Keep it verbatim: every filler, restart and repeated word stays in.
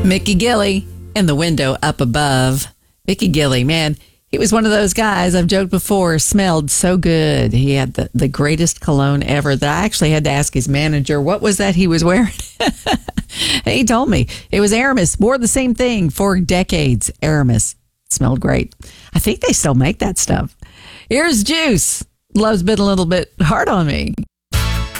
Mickey Gilley in the window up above. Mickey Gilley, man, he was one of those guys I've joked before, smelled so good. He had the, the greatest cologne ever that I actually had to ask his manager, what was that he was wearing? He told me it was Aramis. Wore the same thing for decades. Aramis. Smelled great. I think they still make that stuff. Here's Juice. Love's been a little bit hard on me.